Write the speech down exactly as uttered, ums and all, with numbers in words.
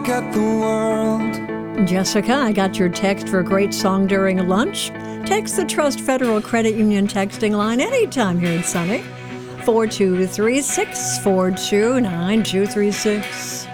at the world. Jessica, I got your text for a great song during lunch. Text the Trust Federal Credit Union texting line anytime here in Sunny. four two three, six four two, nine two three six.